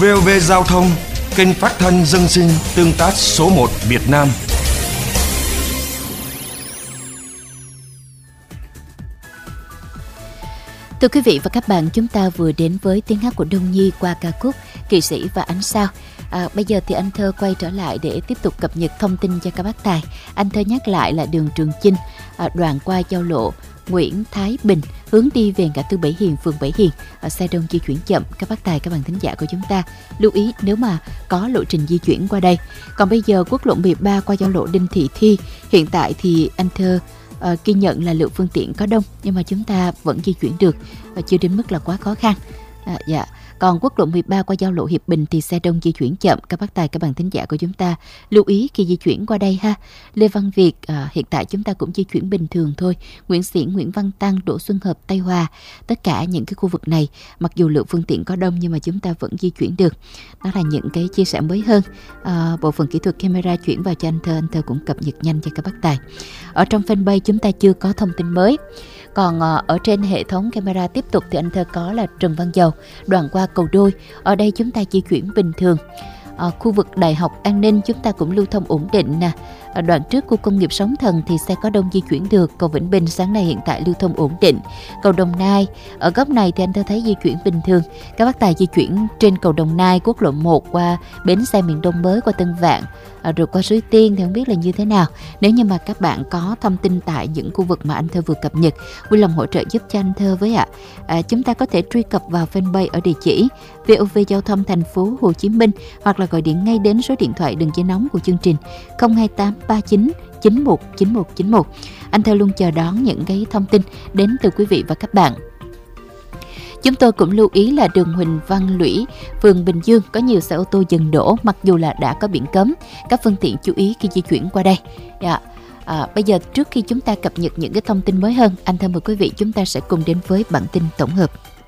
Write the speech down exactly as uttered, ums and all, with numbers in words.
vê o vê Giao thông, kênh phát thanh dân sinh tương tác số một Việt Nam. Thưa quý vị và các bạn, chúng ta vừa đến với tiếng hát của Đông Nhi qua ca khúc Kỵ Sĩ và Ánh Sao. À, bây giờ thì anh Thơ quay trở lại để tiếp tục cập nhật thông tin cho các bác tài. Anh Thơ nhắc lại là đường Trường Chinh, à, đoạn qua giao lộ Nguyễn Thái Bình, hướng đi về ngã tư Bảy Hiền, phường Bảy Hiền, ở xe đông di chuyển chậm. Các bác tài, các bạn thính giả của chúng ta lưu ý nếu mà có lộ trình di chuyển qua đây. Còn bây giờ quốc lộ mười ba qua giao lộ Đinh Thị Thi, hiện tại thì anh Thơ uh, ghi nhận là lượng phương tiện có đông, nhưng mà chúng ta vẫn di chuyển được, uh, chưa đến mức là quá khó khăn. À, dạ. Còn quốc lộ mười ba qua giao lộ Hiệp Bình thì xe đông di chuyển chậm. Các bác tài, các bạn thính giả của chúng ta lưu ý khi di chuyển qua đây ha. Lê Văn Việt, à, hiện tại chúng ta cũng di chuyển bình thường thôi. Nguyễn Xiển, Nguyễn Văn Tăng, Đỗ Xuân Hợp, Tây Hòa, tất cả những cái khu vực này mặc dù lượng phương tiện có đông nhưng mà chúng ta vẫn di chuyển được. Đó là những cái chia sẻ mới hơn. À, bộ phận kỹ thuật camera chuyển vào cho anh Thơ, anh Thơ cũng cập nhật nhanh cho các bác tài. Ở trong fanpage chúng ta chưa có thông tin mới. Còn uh, ở trên hệ thống camera tiếp tục thì anh Thơ có là Trần Văn Dầu, đoạn qua cầu Đôi. Ở đây chúng ta di chuyển bình thường. Uh, khu vực Đại học An Ninh chúng ta cũng lưu thông ổn định nè. Ở đoạn trước khu công nghiệp Sóng Thần thì xe có đông di chuyển được. Cầu Vĩnh Bình sáng nay hiện tại lưu thông ổn định. Cầu Đồng Nai ở góc này thì anh Thơ thấy di chuyển bình thường. Các bác tài di chuyển trên cầu Đồng Nai, quốc lộ một qua bến xe miền Đông mới, qua Tân Vạn, à, rồi qua Suối Tiên thì không biết là như thế nào. Nếu như mà các bạn có thông tin tại những khu vực mà anh Thơ vừa cập nhật, vui lòng hỗ trợ giúp cho anh Thơ với ạ. À, chúng ta có thể truy cập vào fanpage ở địa chỉ vê o vê Giao thông thành phố Hồ Chí Minh, hoặc là gọi điện ngay đến số điện thoại đường dây nóng của chương trình không hai tám ba chín chín một chín một chín một. Anh Thơ luôn chờ đón những cái thông tin đến từ quý vị và các bạn. Chúng tôi cũng lưu ý là đường Huỳnh Văn Lũy, phường Bình Dương có nhiều xe ô tô dừng đỗ mặc dù là đã có biển cấm. Các phương tiện chú ý khi di chuyển qua đây. Dạ. À, bây giờ trước khi chúng ta cập nhật những cái thông tin mới hơn, anh Thơ mời quý vị chúng ta sẽ cùng đến với bản tin tổng hợp.